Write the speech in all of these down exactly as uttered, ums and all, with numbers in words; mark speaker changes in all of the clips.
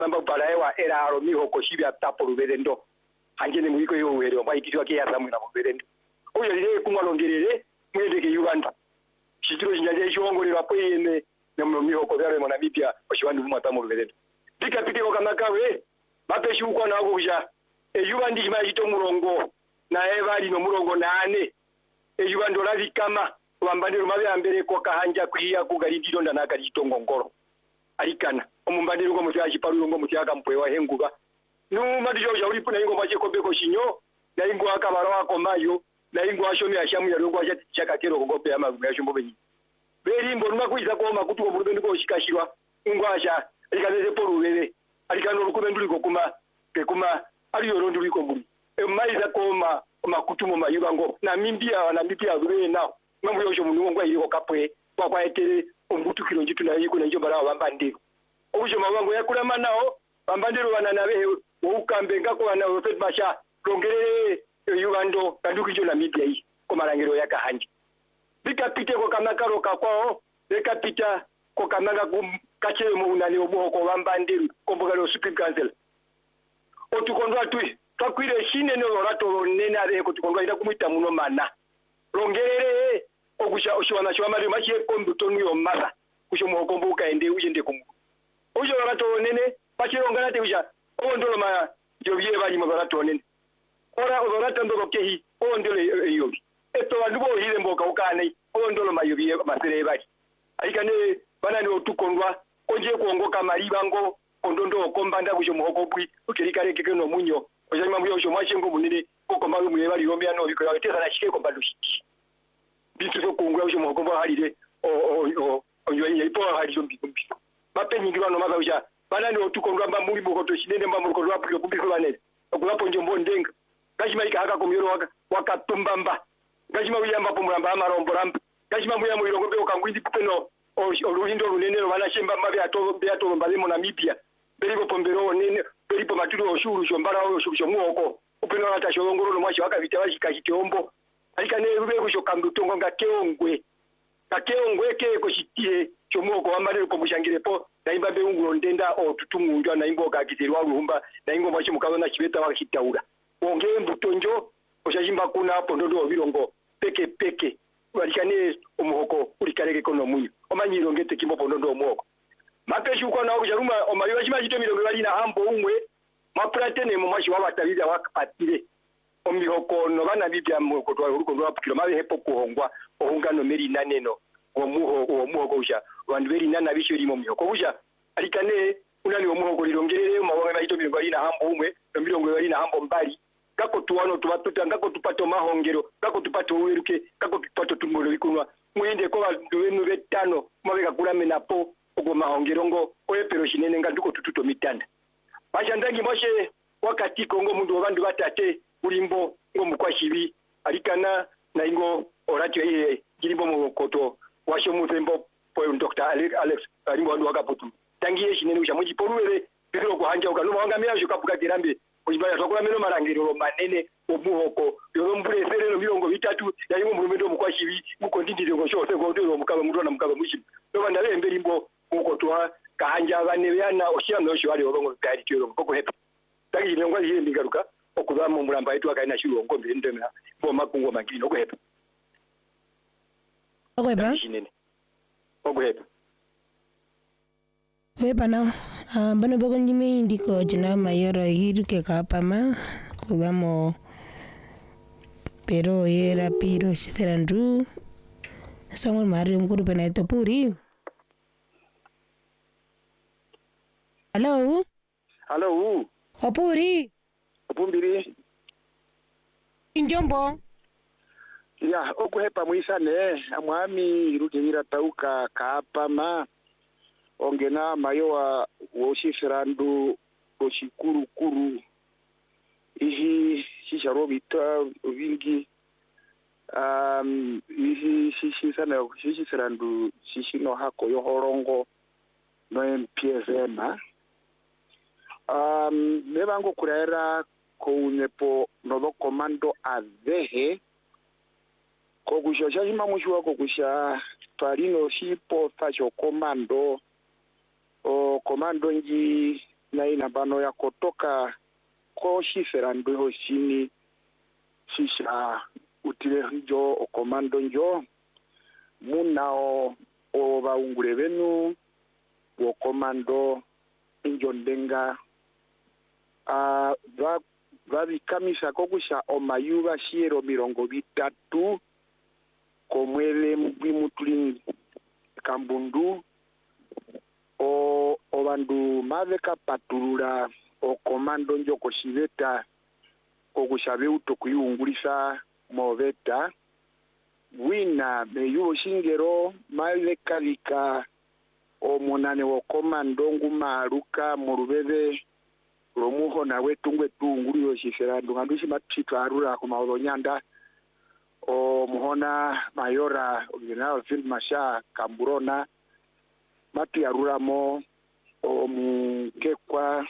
Speaker 1: namba balaewa era aro miho koshibya tapo ruberendo hanjene mwiko yo wero mwaikitwa ke yasamu na ruberendo oyo lile kumwalongerere mwendeke Uganda shitiro jinjaje chongolera kwene namno miho ko byare mona mipya oshibandu mata mu ruberendo bikapite ko kamakawe bapeshi uko nako kuja e Uganda chimajito murongo na evali no murongo nane e Uganda lavi kama wambandiro mabe ambere ko kahanja kwiya kugalidiro ndana kalito ngongoro alikana omumbandiro ngo mutya chipalu ngo mutya kampwe wa henguba no madijo ja ulipo na ingo mache kobeko shinyo na ingo akabaro akomayo na ingo ashomi ashamu ya longo acha chakakero kogope ama ya shumbo benyi beri mbo numa kuiza ko makutu ko burubendo ko shikashirwa ingo asha alikazeze porubere alikano rukume nduli ko kuma ke kuma aliyo rondo liko mbuli e maiza ko ma makutu mo mayuba ngo na mimbia na mimbia rube na mambo yo shomu ngo yiko kapwe kwa kwa etere ombutu kilo njitu na yiko na njo bara wambandiro obuje mawango yakula manao wambandiro wananabe ukambe ngako wana Robert Basha longere Uganda kanduki jo na media hii kwa marangiro ya kahanje bikapite ko kamakaro kakwao bekapita ko kamanga kachele mu unani obo ko wambandiro ko mbogalo Supreme Council otukondwa tui twakwire shine no rato nene are ko tukondwa ida kumita muno mana longerere ogusha oshiwana shwa mari machi kombuto nuyo mara kusho mu kombuka ende ujende kumu ujo rato nene pachiro ngana te uja ondolo ma jobiye bali mu rato nene ora rato ndo kehi ondolo yobi eto wandubo hile mboka ukane ondolo ma yobiye masere bali aikane bana ni otukondwa konje kuongoka mariba ngo ondondo kombanda kusho mu hokopwi ukirikare keke no munyo oja mambo yo sho machi ngo munene ko mbalu mu bali yomya no biko yateza na shike ko mbalu shiki bitu zo kungwa uje mu komba halire o o o yanye ipo haliro mbiko mbiko bapenyingirwa no maga uja bana ni otukondwa mba muri boko to shinene mba muri ko lwapo kubiko banene okulapo njombo ndenga gashima ikaka komyoro waka wakatumbamba gashima uyamba pomulamba amarombo rampa gashima muyamu irongobe okangwindi kupeno oluhindo lunene bana shemba mabe ato be ato mbalemo na Namibia beripo pombero nene beripo maturu oshuru shombara oshuru muoko upeno ata shongoro no mwashi wakabita bashikashitiombo alikane rube kusho kambutongo ngakeongwe ngakeongwe ke ko shitie chomuoko wamare ko mushangirepo naimba be ungu ndenda o tutumundwa naimbo kakizirwa ruhumba naimbo mwashi mukabona chibeta wakitaura onge mbutonjo oshajimba kuna hapo ndondo birongo peke peke walikane umuhoko ulikareke kono munyu omanyiro ngete kimbo ndondo omwoko mapeshi uko na okujaruma omaliwa chima chito mirongo bali na hambo umwe mapratene mu mwashi wabatabira wakapatire omihoko no bana bibya mu kotwa uruko ndo apukiro mabe hepo kuhongwa ohungano meri naneno wo muho wo muho kosha bandu beri nana bisho limo mihoko kosha alikane unani wo muho kolilongerere mawange mahito mirongo bali na hambo umwe mirongo bali na hambo mbali kako tuwano tubatuta ngako tupato mahongero kako tupato uweruke kako tupato tumolo bikunwa muinde ko bandu benu betano mabeka kulame napo ogo mahongero ngo oyepero shinene nganduko tututo mitanda bashandangi moshe wakati kongo mundu wabandu batate ulimbo ngo mukwashibi alikana na ingo oratio ye gilimbo mu koto washo mutembo po Doctor Alex Alex alimbo ndo wakaputu tangiye shinene usha muji poruwere biro kuhanja ukanuma wanga meya kapuka kirambe kujibaya twakula meno marangiro manene omuhoko yo mbure serero mirongo bitatu yayimo mu rumendo mukwashibi mukondindire ngo shose ngo ndo mukaba mutona mukaba mushimi no banda lembe limbo mukotwa kahanja bane byana oshiyano sho bali obongo bwari kyo koko hepa tangiye ngo yiye ndigaruka okuza mu mulamba yitu akaina shirongo mbere ndemera bo makungo mangino okuhepa
Speaker 2: okuhepa
Speaker 1: okuhepa
Speaker 2: wepa na bano bogo njime ndiko jina mayoro hiruke kapama kugamo pero era piro shiterandu samul mari mkuru pena ito puri. Hello
Speaker 1: hello
Speaker 2: opuri
Speaker 1: opumbiri
Speaker 2: injombo
Speaker 1: ya okuhepa mwisane amwami irukeira tauka kapama ongena mayowa woshifirandu oshikuru kuru ihi shisharobita vingi um ihi shishisana shishifirandu shishino hako yohorongo no M P S M um nebango kurera ko unepo nodo komando avehe ko kushosha shimamushwa ko kusha twalino shipo tacho komando o komando nji
Speaker 3: na ina bano ya kotoka ko shiferando ho shini shisha utile njo o komando njo munao o baungure benu o komando njo ndenga a va va bikamisa kokusha o mayuba shiero mirongo bitatu komwele mbimutuli kambundu o o bandu maveka patulula o komando njo koshibeta kokushabe utokuyungulisa moveta wina meyu shingero maveka lika o monane wo komando ngumaruka murubebe romuho nawe tungwe tunguri yo shifera ndungandushi matchito arura ku mawonyanda o muhona mayora general field masha kamburona matu yarura mo o mukekwa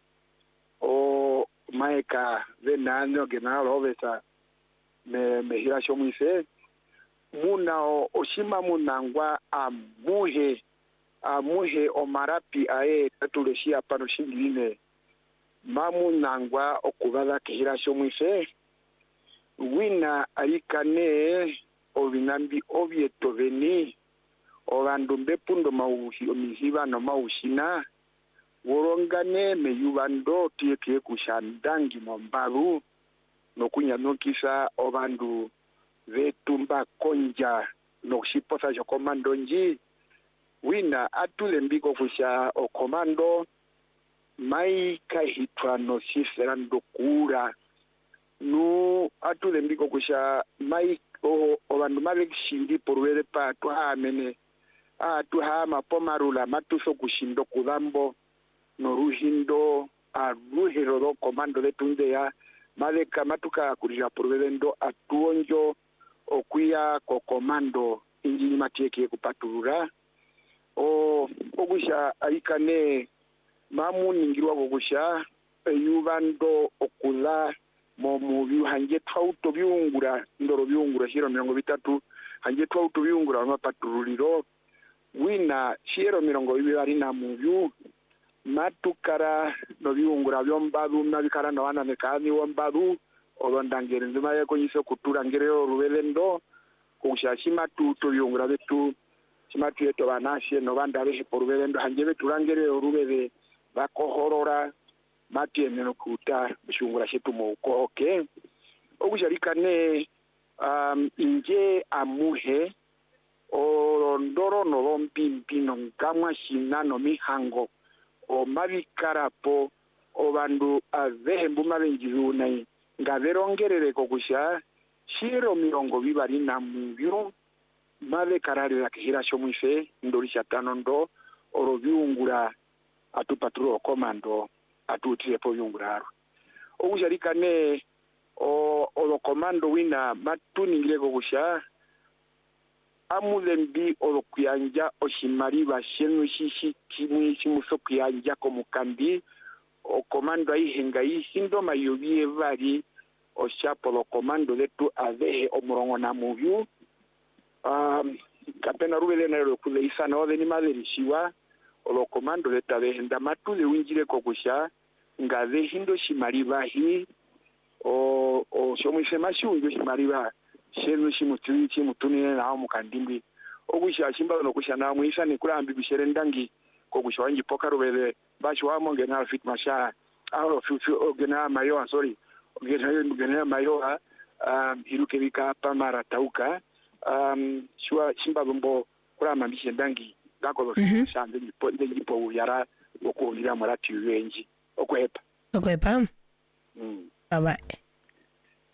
Speaker 3: o maeka venano general ovesa me mehira shomwise muna o oshima munangwa amuhe amuhe o marapi ae tatuleshia pano shingine mamu nangwa okubala kehira shomwise wina alikane ovinambi ovieto veni obandu mbepundo mauhi omihiba no maushina worongane meyubando tieke kushandangi mombaru nokunyamukisa obandu vetumba konja nokushiposa jokomando nji wina atule mbiko kusha okomando mai kahitwa no shiferando kura nu atule mbiko kusha mai o obandu mabekishindi porwele pa tuhamene a tuhama pomarula matuso kushindo kudambo no ruhindo a ruhiro do komando de tundeya maleka matuka kurija porwelendo atuonjo okuya ko komando injini matieke kupatulura o okusha aikane mamu ningirwa kokusha yubando okula mo mu hanje twauto byungura ndoro byungura shiro mirongo bitatu hanje twauto byungura amapatuluriro wina shiro mirongo bibiri na mubyu matukara no byungura byombadu nabikara no bana mekani wombadu olondangere ndima yako yiso kutura ngerero rubelendo kushashima tuto byungura betu chimatu yeto banashe no banda behe porubelendo hanje beturangere rubebe bakohorora matiene no kuta bishungura shetu mu ukoke okusharikane um inje amuhe o ndoro no lompimpi no nkamwa shina no mihango o mabikarapo o bandu avehembu mabenjiruna ngaberongerere kokusha shiro mirongo bibari na mubyo mabe kararira kihira shomwise ndori shatano ndo orobyungura atupaturo komando atutire po yunguraro okusharikane o o komando wina matuningire kokusha amulembi olokuyanja oshimari bashenu shishi kimwe shimuso kuyanja ko mukambi o komando ayihenga yisindo mayobie bari o chapolo komando letu avehe omurongo na muvyu um kapena rubele na lokule isana ode ni maderishiwa olo komando letu avehe ndamatule winjire kokusha ngaze hindo shimari bahi o o shomwise mashunjo shimari ba shenu shimutui chimutunine nawo mukandimbi okusha shimba no kushana muisa ni kurambi bishere ndangi kokusha wanji poka rubele bashi wa monge na fit masha aho fufu ogena mayo sorry ogena ogena mayo um hiruke bika pamara tauka um shwa shimba bombo kurama bishe ndangi gako lo shande ni po ndi po yara okuvira marati wenji okwepa
Speaker 2: okwepa
Speaker 3: mm
Speaker 2: bye bye.